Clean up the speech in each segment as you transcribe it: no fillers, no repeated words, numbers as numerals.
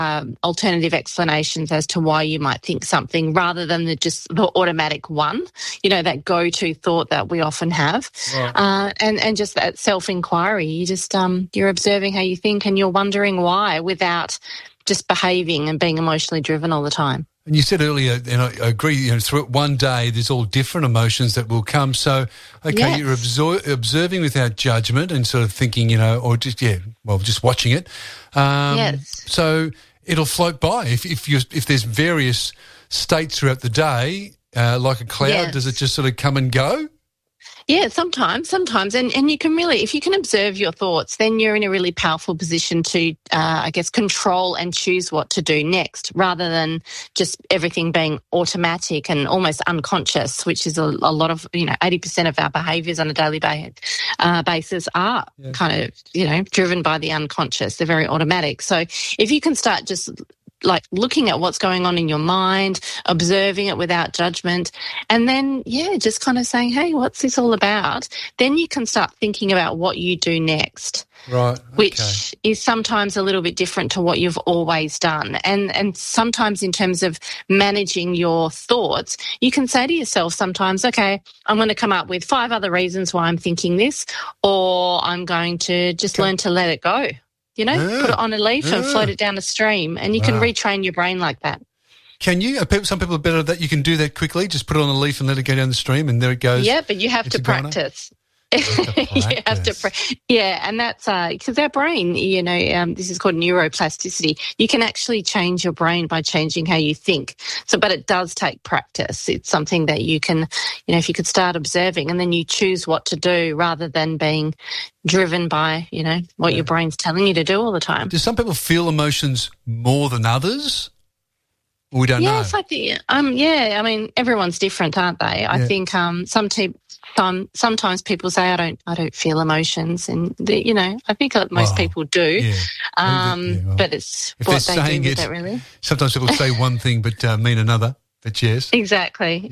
alternative explanations as to why you might think something rather than just the automatic one, that go-to thought that we often have. Right. And just that self-inquiry. You just, you're observing how you think and you're wondering why without just behaving and being emotionally driven all the time. And you said earlier, and I agree, through one day there's all different emotions that will come. So, okay, Yes. you're observing without judgment and sort of thinking, or just watching it. Yes. So it'll float by. If there's various states throughout the day, like a cloud, Yes. does it just sort of come and go? Yeah, sometimes. And you can really, if you can observe your thoughts, then you're in a really powerful position to, control and choose what to do next rather than just everything being automatic and almost unconscious, which is a lot of, 80% of our behaviours on a daily basis are kind of, driven by the unconscious. They're very automatic. So if you can start just like looking at what's going on in your mind, observing it without judgment, and then, just kind of saying, hey, what's this all about? Then you can start thinking about what you do next. Right. Okay. Which is sometimes a little bit different to what you've always done. And sometimes in terms of managing your thoughts, you can say to yourself sometimes, okay, I'm going to come up with 5 other reasons why I'm thinking this, or I'm going to just learn to let it go. Put it on a leaf and float it down a stream, and you can retrain your brain like that. Can you? Some people are better at that. You can do that quickly. Just put it on a leaf and let it go down the stream, and there it goes. Yeah, but you have to practice. You have to, and that's because our brain, this is called neuroplasticity. You can actually change your brain by changing how you think. So, but it does take practice. It's something that you can, if you could start observing and then you choose what to do rather than being driven by, what your brain's telling you to do all the time. Do some people feel emotions more than others? We don't know. Yes, I think. I mean, everyone's different, aren't they? I think sometimes people say I don't feel emotions, and I think most people do. Yeah. But it's if what they're they do with it, it, really. Sometimes people say one thing but mean another. But yes, exactly.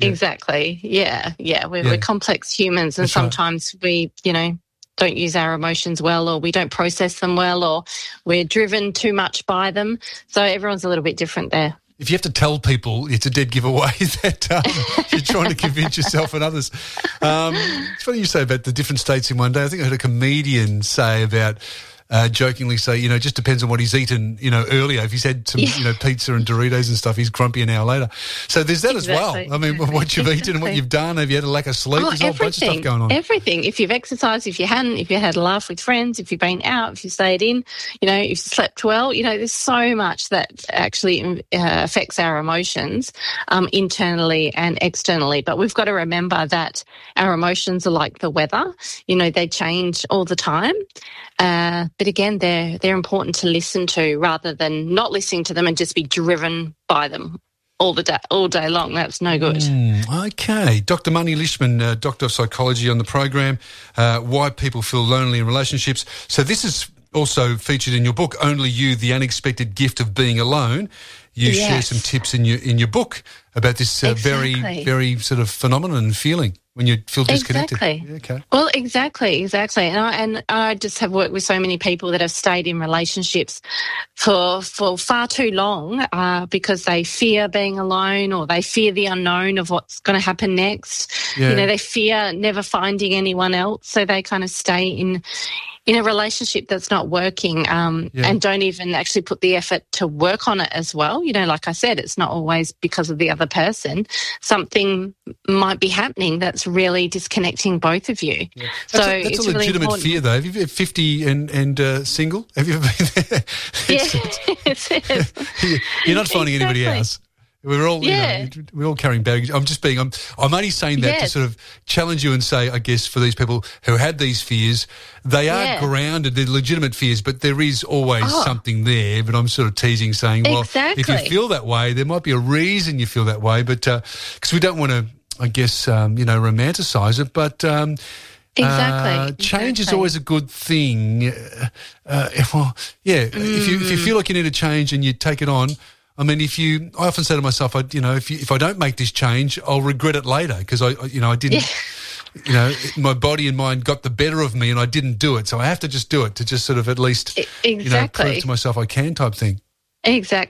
Yeah. We're complex humans, and sometimes we, don't use our emotions well, or we don't process them well, or we're driven too much by them. So everyone's a little bit different there. If you have to tell people, it's a dead giveaway that you're trying to convince yourself and others. It's funny you say about the different states in one day. I think I heard a comedian say about, jokingly say, it just depends on what he's eaten, earlier. If he's had some, pizza and Doritos and stuff, he's grumpy an hour later. So there's that as well. I mean, what you've eaten and what you've done. Have you had a lack of sleep? There's a whole bunch of stuff going on. Everything. If you've exercised, if you hadn't, if you had a laugh with friends, if you've been out, if you stayed in, if you slept well, there's so much that actually affects our emotions internally and externally. But we've got to remember that our emotions are like the weather. They change all the time. But again, they're important to listen to rather than not listening to them and just be driven by them all day long. That's no good. Okay. Dr. Marnie Lishman, Doctor of Psychology on the program, Why People Feel Lonely in Relationships. So this is also featured in your book, Only You, The Unexpected Gift of Being Alone. You share some tips in your book about this very, very sort of phenomenon and feeling when you feel disconnected. Exactly. Yeah, okay. Well, exactly. And I just have worked with so many people that have stayed in relationships for far too long because they fear being alone, or they fear the unknown of what's going to happen next. Yeah. They fear never finding anyone else, so they kind of stay in a relationship that's not working and don't even actually put the effort to work on it as well. Like I said, it's not always because of the other person. Something might be happening that's really disconnecting both of you. Yeah. That's a legitimate really fear, though. Have you been 50 and single? Have you ever been there? You're not finding anybody else. We're all, we're all carrying baggage. I'm only saying that to sort of challenge you and say, I guess, for these people who had these fears, they are grounded, they're legitimate fears, but there is always something there. But I'm sort of teasing, saying, well, if you feel that way, there might be a reason you feel that way, but because we don't want to, I guess, romanticize it, but change is always a good thing. If you feel like you need a change and you take it on. I mean, I often say to myself, if I don't make this change, I'll regret it later because I didn't, my body and mind got the better of me and I didn't do it. So I have to just do it to just sort of at least, prove to myself I can type thing. Exactly.